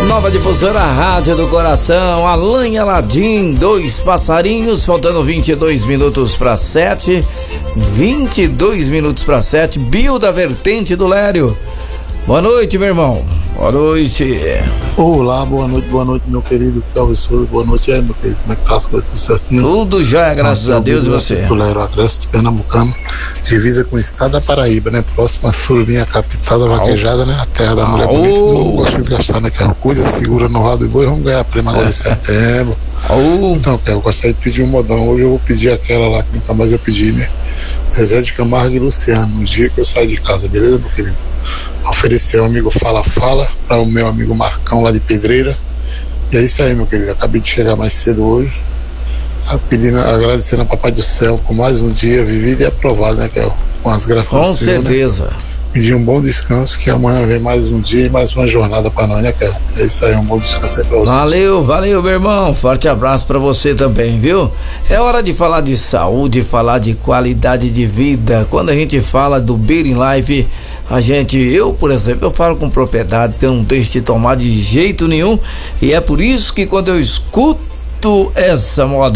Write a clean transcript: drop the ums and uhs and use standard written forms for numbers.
Nova Difusora, Rádio do Coração, Alain Aladim, dois passarinhos, faltando 22 minutos para 7. 22 minutos para 7. Bill da Vertente do Lério. Boa noite, meu irmão. Boa noite. Olá, boa noite, meu querido professor. Boa noite aí, meu querido. Como é que tá as coisas? Tudo certinho? Tudo já, graças a Deus. E você? Do Lério Agreste, Pernambucano, divisa com o estado da Paraíba, né? Próxima a Surubim, a capital da vaquejada, né? A terra da mulher bonita. Não gosto de gastar, né? Que é uma coisa segura no rabo do boi. Vamos ganhar prêmio agora em setembro. Então, eu gostaria de pedir um modão. Hoje eu vou pedir aquela lá que nunca mais eu pedi, né? Zezé de Camargo e Luciano, no dia que eu saio de casa, beleza, meu querido? Oferecer ao amigo Fala para o meu amigo Marcão lá de Pedreira. E é isso aí, meu querido. Acabei de chegar mais cedo hoje, agradecendo ao Papai do Céu por mais um dia vivido e aprovado, né, Kel? Com as graças do Senhor. Com certeza. Né? Pedir um bom descanso, que amanhã vem mais um dia e mais uma jornada para nós, né, Kel? É isso aí, um bom descanso aí pra você. Valeu, meu irmão. Forte abraço para você também, viu? É hora de falar de saúde, falar de qualidade de vida. Quando a gente fala do Beating Life, eu, por exemplo, eu falo com propriedade, que eu não deixo de tomar de jeito nenhum, e é por isso que quando eu escuto essa moda